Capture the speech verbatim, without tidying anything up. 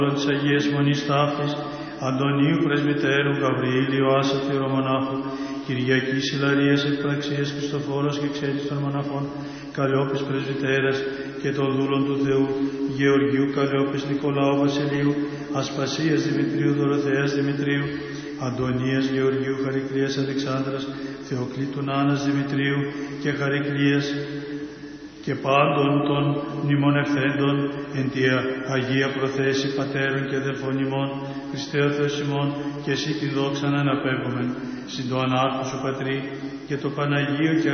της Αγίας Μονής Ταύτης, Αντωνίου Πρεσβυτέρου, Γαβριήλ Ιωάσαφ Ιερομονάχου, Κυριακής Ιλαρίας Εκπραξίας Χριστοφόρος και Ξένης των Μοναχών, Καλλιόπης Πρεσβυτέρας και των δούλων του Θεού, Γεωργίου Καλλιόπης Νικολάου Βασιλείου, Ασπασίας Δημητρίου Δωροθέας Δημητρίου, Αντωνίας Γεωργίου Χαρικλίας Αλεξάνδρας, Θεοκλήτου Νάνας Δημητρίου και Χαρικλίας και πάντων των μνημονευθέντων εν τη Αγία Προθέση Πατέρων και Αδελφών ημών, Χριστέ ο Θεός ημών, και εσύ τη δόξα να αναπέμπομεν, συν το ανάρτου σου Πατρί και το Παναγίο και